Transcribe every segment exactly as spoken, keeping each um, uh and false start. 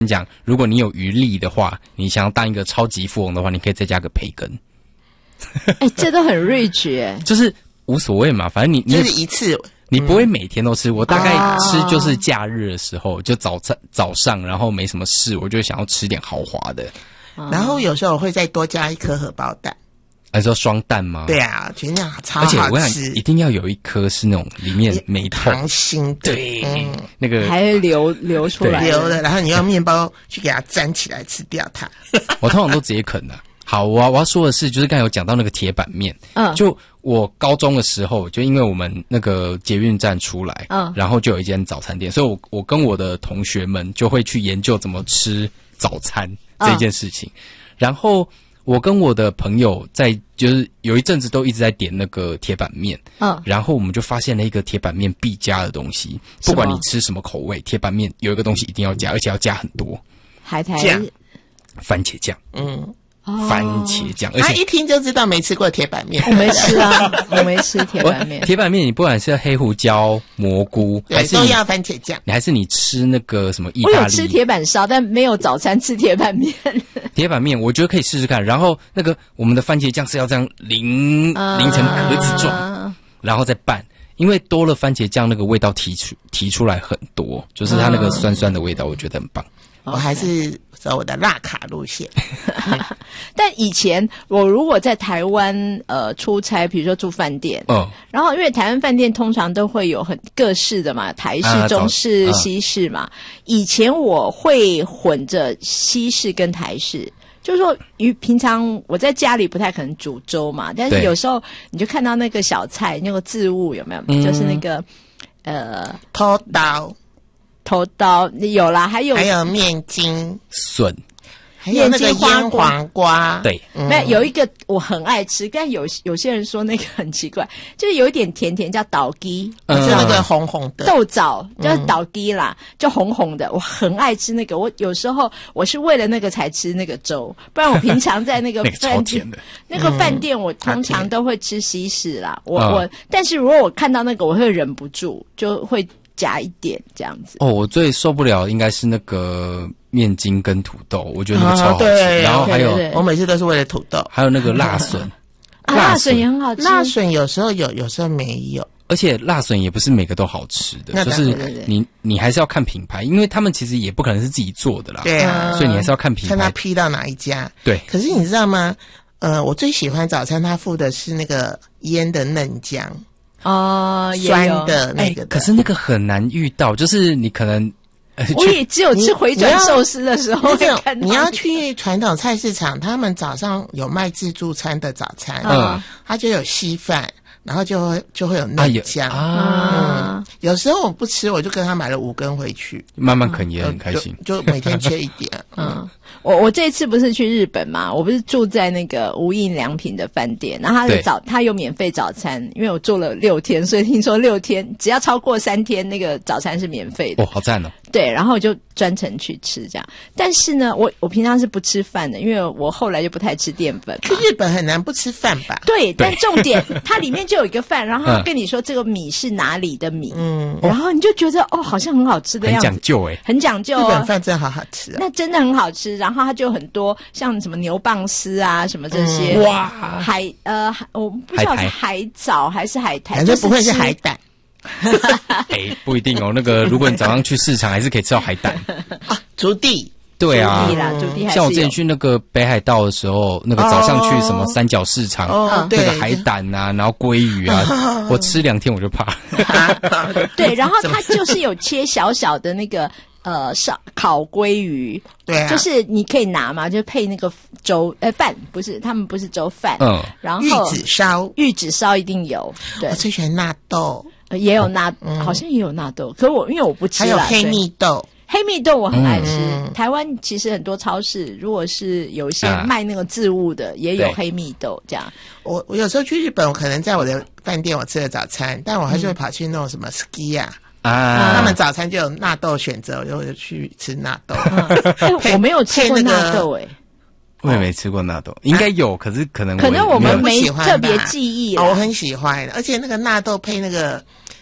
你讲，如果你有余力的话，你想要当一个超级富翁的话，你可以再加个培根。 哎、欸，这都很 rich 哎、欸， 就是无所谓嘛，反正你你就是一次。 你不会每天都吃，我大概吃就是假日的时候，就早餐早上，然后没什么事，我就想要吃点豪华的。 然后有时候我会再多加一颗荷包蛋。 还说双蛋吗？ 对啊，觉得那样超好吃。 而且我想一定要有一颗是那种里面没透溏心的， 对，嗯、那个还会流流出来流的，然后你用面包去给它粘起来吃掉它。 我通常都直接啃的。好，我我要说的是，就是刚才有讲到那个铁板面，嗯，就我高中的时候，就因为我们那个捷运站出来，嗯，然后就有一间早餐店，所以我我跟我的同学们就会去研究怎么吃早餐这件事情。嗯、然后我跟我的朋友在就是有一阵子都一直在点那个铁板面，嗯，然后我们就发现了一个铁板面必加的东西，不管你吃什么口味，铁板面有一个东西一定要加，而且要加很多， 海苔酱、番茄酱，嗯。番茄酱，而且他一听就知道没吃过铁板面。 我没吃啊，我没吃铁板面。 铁板面你不管是黑胡椒、蘑菇，还是都要番茄酱， 你还是你吃那个什么意大利？ 我有吃铁板烧，但没有早餐吃铁板面。 铁板面我觉得可以试试看。然后那个我们的番茄酱是要这样淋、uh, 淋成格子状，然后再拌。因为多了番茄酱，那个味道提出提出来很多，就是它那个酸酸的味道，我觉得很棒。 我还是走我的辣卡路线。 但以前我如果在台湾呃出差，比如说住饭店，嗯，然后因为台湾饭店通常都会有很各式的嘛，台式、啊、中式、啊、西式嘛。以前我会混着西式跟台式。就是说，于平常我在家里不太可能煮粥嘛，但是有时候你就看到那个小菜，那个渍物有没有？嗯、就是那个呃， 头刀， 头刀有啦，还有还有面筋、 笋。 还有那个腌黄瓜， 对， 嗯、没有有一个我很爱吃，但有有些人说那个很奇怪，就是有一点甜甜，叫倒鸡， 嗯、就那个红红的豆枣，叫倒鸡啦，嗯、就红红的，我很爱吃那个。我有时候我是为了那个才吃那个粥，不然我平常在那个饭店，那个饭店我通常都会吃西式啦。我、嗯、我，但是如果我看到那个，我会忍不住就会加一点这样子。 哦，我最受不了应该是那个。面筋跟土豆，我觉得那个超好吃。啊、然后还有， 对对对我每次都是为了土豆。 还有那个辣笋， 啊、辣笋也很好吃。 辣笋有时候有，有时候没有。 而且辣笋也不是每个都好吃的，就是你你还是要看品牌，因为他们其实也不可能是自己做的啦。 对啊， 所以你还是要看品牌， 看他批到哪一家。 对。 可是你知道吗？呃，我最喜欢早餐，他附的是那个腌的嫩姜。 哦， 酸的那个的、 欸。可是那个很难遇到，就是你可能。 我也只有吃回转寿司的时候会看到。 你要去传统菜市场，他们早上有卖自助餐的早餐，嗯，它就有稀饭，然后就会就会有嫩姜啊、嗯。有时候我不吃，我就跟他买了五根回去， 慢慢啃也很开心， 就, 就每天切一点。 嗯，我我这一次不是去日本嘛，我不是住在那个无印良品的饭店，然后他的早他有免费早餐，因为我住了六天，所以听说六天只要超过三天，那个早餐是免费的。 哦，好赞哦！ 对，然后我就专程去吃这样。但是呢，我我平常是不吃饭的，因为我后来就不太吃淀粉。 去日本很难不吃饭吧？ 对，但重点它里面就有一个饭，然后他跟你说这个米是哪里的米，嗯，然后你就觉得哦，好像很好吃的样子， 很讲究哎、欸， 很讲究、哦。 日本饭真的好好吃、啊， 那真的很好吃。然后它就很多像什么牛蒡丝啊，什么这些、嗯、哇，海呃，我不知道是海藻还是海苔， 反正不会是海胆。 哎、欸，不一定哦。那个，如果你早上去市场，还是可以吃到海胆啊。竹地， 对啊， 竹地啦，竹地还是有。 像我之前去那个北海道的时候，那个早上去什么三角市场，哦、那个海胆啊，然后鲑鱼啊，哦、我吃两天我就怕。 对，然后它就是有切小小的那个。呃，烧烤鲑鱼， 对、啊， 就是你可以拿嘛，就配那个粥，呃，饭不是，他们不是粥饭，嗯，然后玉子烧， 玉子烧一定有，对， 我最喜欢纳豆， 呃、也有纳、嗯，好像也有纳豆，可是我因为我不吃啦， 还有黑蜜豆， 黑蜜豆我很爱吃、嗯。台湾其实很多超市，如果是有一些卖那个渍物的，啊、也有黑蜜豆这样。 我我有时候去日本，我可能在我的饭店我吃了早餐，但我还是会跑去那种什么 ski 啊。啊，他们早餐就有纳豆选择，我就去吃纳豆。 嗯欸、我没有吃过纳豆诶、欸， 我也没吃过纳豆，应该有，可是可能我可能我们没特别记忆、 哦。我很喜欢，而且那个纳豆配那个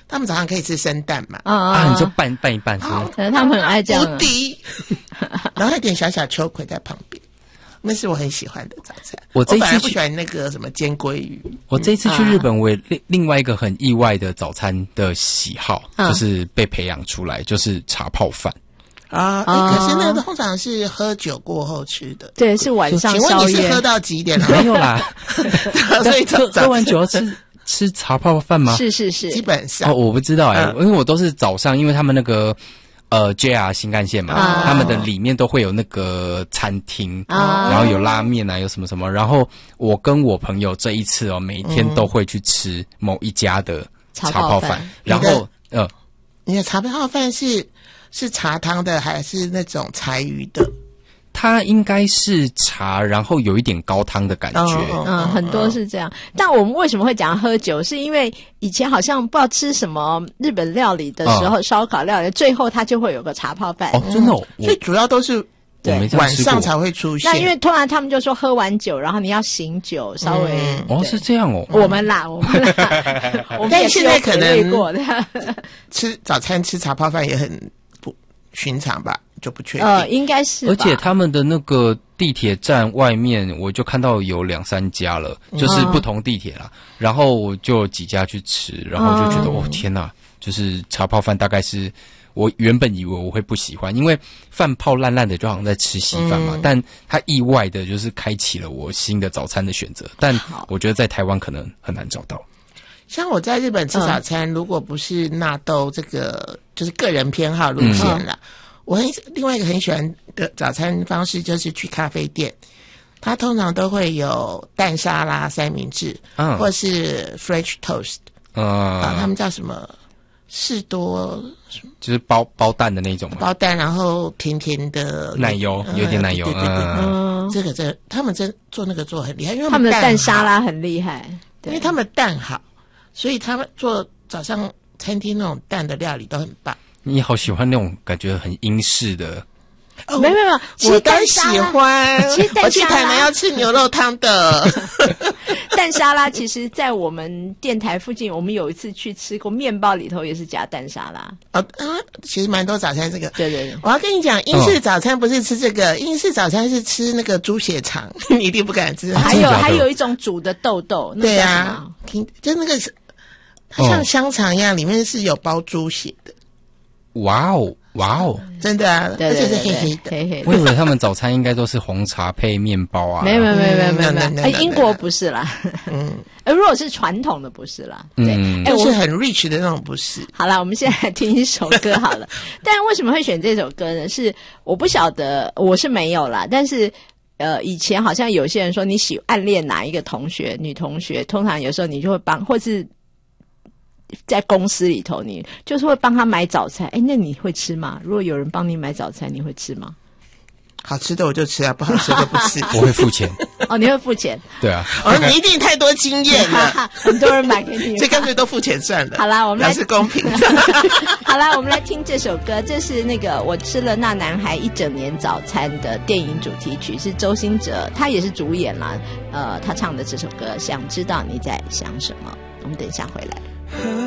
他们早上可以吃生蛋嘛？ 啊啊！你就拌拌一拌，可能他们很爱这样。 无敌，然后一点小小秋葵在旁边，那是我很喜欢的早餐。 我这一次不喜欢那个什么煎鲑鱼。 我这一次去日本，我也另另外一个很意外的早餐的喜好，嗯、就是被培养出来，就是茶泡饭。 啊、欸，可是那个通常是喝酒过后吃的， 对，是晚上宵夜。 请问你是喝到几点？ 没有啦， 所以喝喝完酒要吃吃茶泡饭吗？ 是是是， 基本上哦，我不知道哎、欸嗯，因为我都是早上，因为他们那个呃 J R 新干线嘛、啊，他们的里面都会有那个餐厅，啊、然后有拉面啊，有什么什么，然后我跟我朋友这一次哦，每天都会去吃某一家的茶泡饭，然后呃， 你的茶泡饭是。是茶汤的还是那种柴鱼的？ 它应该是茶，然后有一点高汤的感觉。 嗯，嗯很多是这样。但我们为什么会讲喝酒？是因为以前好像不知道吃什么日本料理的时候，烧、嗯、烤料理，最后它就会有个茶泡饭。 哦，真的、哦， 所以主要都是对晚上才会出现。 那因为突然他们就说喝完酒，然后你要醒酒，稍微、 嗯、哦是这样哦。 我们啦，我们啦，我们但现在可能过的吃早餐吃茶泡饭也很。寻常吧，就不确定。 呃，应该是吧。 而且他们的那个地铁站外面，我就看到有两三家了，就是不同地铁啦。嗯、然后我就几家去吃，然后就觉得、嗯、哦天哪，就是茶泡饭大概是我原本以为我会不喜欢，因为饭泡烂烂的，就好像在吃稀饭嘛。嗯、但它意外的就是开启了我新的早餐的选择，但我觉得在台湾可能很难找到。 像我在日本吃早餐，嗯、如果不是纳豆这个就是个人偏好路线啦，嗯、我很另外一个很喜欢的早餐方式就是去咖啡店，它通常都会有蛋沙拉三明治，嗯、或是 French toast， 嗯、啊，他们叫什么士多， 就是包包蛋的那种吗？ 包蛋，然后甜甜的奶油，有点奶油， 对对对，嗯、这个这他们真做那个做很厉害，因为他们的蛋沙拉很厉害， 因为他们蛋好。所以他们做早上餐厅那种蛋的料理都很棒。 你好喜欢那种感觉很英式的？ 哦，没有没有， 我都喜欢。其实我去台南要吃牛肉汤的。 蛋沙拉其实，在我们电台附近，我们有一次去吃过，面包里头也是加蛋沙拉。 哦啊，其实蛮多早餐这个。 对对对。 我要跟你讲，英式早餐不是吃这个，英式早餐是吃那个猪血肠，你一定不敢吃。 还有还有一种煮的豆豆，那对啊，就那个。它像香肠一样，里面是有包猪血的。 哇哦，哇哦， 真的啊，而且是黑黑的。 黑黑。 我以为他们早餐应该都是红茶配面包啊。 没有没有没有没有没有没有。哎，英国不是啦。嗯。而如果是传统的，不是啦。对。 哎，我是很 rich 的那种，不是。 好啦，我们现在来听一首歌好了。但为什么会选这首歌呢？是我不晓得，我是没有啦，但是。呃，以前好像有些人说你喜暗恋哪一个同学，女同学，通常有时候你就会帮，或是在公司里头，你就是会帮他买早餐。哎，那你会吃吗？如果有人帮你买早餐，你会吃吗？ 好吃的我就吃啊，不好吃的不吃。 我会付钱。 哦，你会付钱？ 对啊。 哦，你一定太多经验了， 很多人买给你， 所以干脆都付钱算了。 好啦，我们来是公平。 好啦，我们来听这首歌，这是那个我吃了那男孩一整年早餐的电影主题曲，是周兴哲，他也是主演啦。呃，他唱的这首歌《想知道你在想什么》，我们等一下回来。